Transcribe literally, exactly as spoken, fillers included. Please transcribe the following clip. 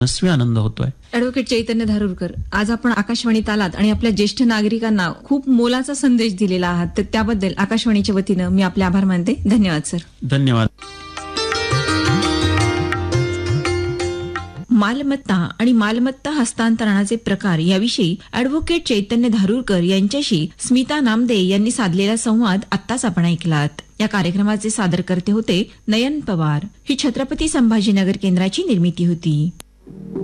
नसवी आनंद होतोय. ऍडव्होकेट चैतन्य धारूरकर, आज आपण आकाशवाणीत आलात आणि आपल्या ज्येष्ठ नागरिकांना खूप मोलाचा संदेश दिलेला आहात, तर त्याबद्दल आकाशवाणीच्या वतीनं मी आपले आभार मानते. धन्यवाद सर. धन्यवाद. मालमत्ता आणि मालमत्ता हस्तांतरणाचे प्रकार याविषयी ऍडव्होकेट चैतन्य धारूरकर यांच्याशी स्मिता नामदे यांनी साधलेला संवाद आत्ताच आपण ऐकलात. या कार्यक्रमाचे सादरकर्ते होते नयन पवार. ही छत्रपती संभाजीनगर केंद्राची निर्मिती होती.